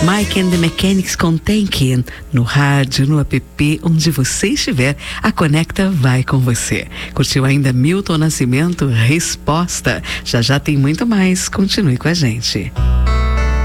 Mike and the Mechanics com Thinking. No rádio, no app, onde você estiver, a Conecta vai com você. Curtiu ainda Milton Nascimento? Resposta. Já já tem muito mais. Continue com a gente.